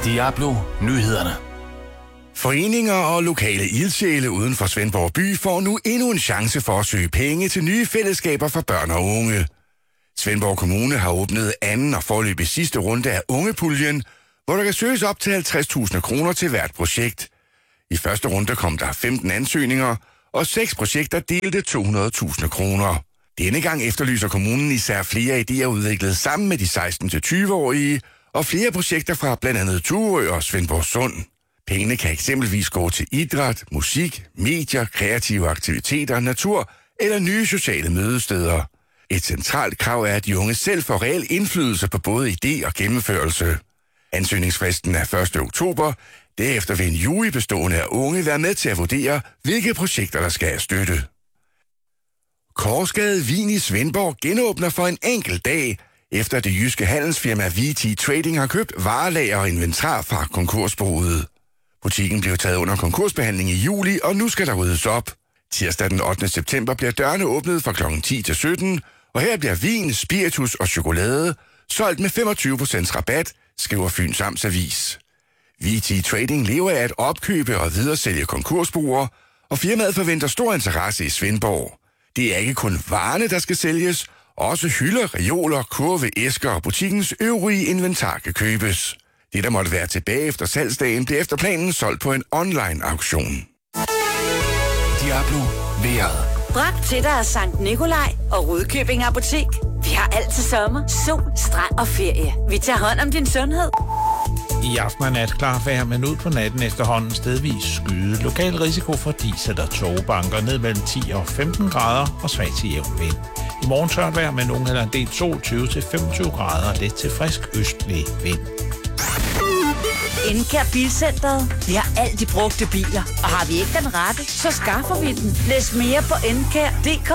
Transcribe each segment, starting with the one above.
Diablo Nyhederne. Foreninger og lokale ildsjæle uden for Svendborg by får nu endnu en chance for at søge penge til nye fællesskaber for børn og unge. Svendborg Kommune har åbnet anden og foreløbig sidste runde af Ungepuljen, hvor der kan søges op til 50.000 kroner til hvert projekt. I første runde kom der 15 ansøgninger, og 6 projekter delte 200.000 kroner. Denne gang efterlyser kommunen især flere idéer udviklet sammen med de 16-20-årige, og flere projekter fra blandt andet Turø og Svendborg Sund. Pengene kan eksempelvis gå til idræt, musik, medier, kreative aktiviteter, natur eller nye sociale mødesteder. Et centralt krav er, at de unge selv får reel indflydelse på både idé og gennemførelse. Ansøgningsfristen er 1. oktober. Derefter vil en jury bestående af unge være med til at vurdere, hvilke projekter der skal have støtte. Korsgade Vin i Svendborg genåbner for en enkelt dag, efter det jyske handelsfirma VT Trading har købt varelager og inventar fra konkursboet. Butikken blev taget under konkursbehandling i juli, og nu skal der ryddes op. Tirsdag den 8. september bliver dørene åbnet fra kl. 10 til 17, og her bliver vin, spiritus og chokolade solgt med 25% rabat, skriver Fyns Amtsavis. VT Trading lever af at opkøbe og videresælge konkursboer, og firmaet forventer stor interesse i Svendborg. Det er ikke kun varerne, der skal sælges, også hylder, reoler, kurve, æsker og butikkens øvrige inventar kan købes. Det, der måtte være tilbage efter salgsdagen, bliver efter planen solgt på en online-auktion. Diablo vejret. Bragt til dig af Sankt Nikolaj og Rudkøbing Apotek. Vi har alt til sommer, sol, strand og ferie. Vi tager hånd om din sundhed. I aften og nat klar vejr, men ud på natten efterhånden stedvis skyde. Lokal risiko for dis eller tågebanker ned mellem 10 og 15 grader og svag til jævn vind. I morgen tørt vejr med nogen eller en del sol 20-25 grader, lidt til frisk østlig vind. Encare Bilcenteret. Vi har alt de brugte biler. Og har vi ikke den rette, så skaffer vi den. Læs mere på Encare.dk.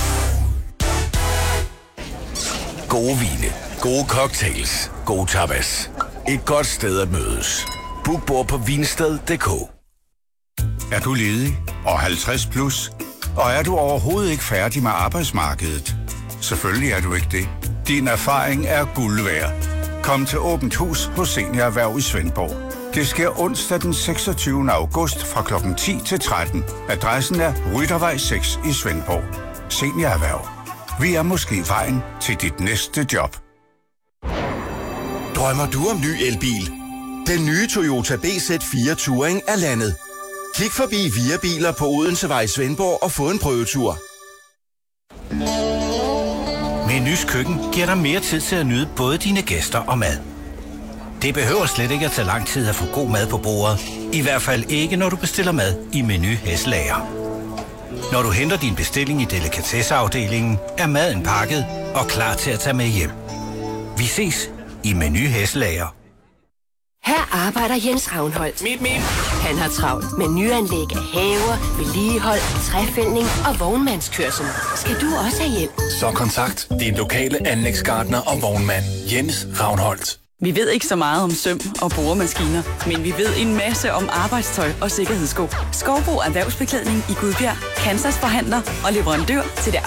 Gode vine, gode cocktails, gode tapas. Et godt sted at mødes. Book bord på vinsted.dk. Er du ledig og 50 plus? Og er du overhovedet ikke færdig med arbejdsmarkedet? Selvfølgelig er du ikke det. Din erfaring er guld værd. Kom til Åbent Hus hos Senior Erhverv i Svendborg. Det sker onsdag den 26. august fra kl. 10 til 13. Adressen er Ryttervej 6 i Svendborg. Senior Erhverv. Vi er måske vejen til dit næste job. Drømmer du om ny elbil? Den nye Toyota BZ4 Touring er landet. Kig forbi Via Biler på Odensevej i Svendborg og få en prøvetur. Menus Køkken giver dig mere tid til at nyde både dine gæster og mad. Det behøver slet ikke at tage lang tid at få god mad på bordet. I hvert fald ikke, når du bestiller mad i Menu Hesselager. Når du henter din bestilling i delikatesseafdelingen, er maden pakket og klar til at tage med hjem. Vi ses i Menu Hesselager. Her arbejder Jens Ravnholdt. Han har travlt med nyanlæg af haver, vedligehold, træfældning og vognmandskørsel. Skal du også have hjælp? Så kontakt din lokale anlægsgartner og vognmand Jens Ravnholdt. Vi ved ikke så meget om søm og boremaskiner, men vi ved en masse om arbejdstøj og sikkerhedssko. Skovbo Erhvervsbeklædning i Gudbjerg, Kansas forhandler og leverandør til det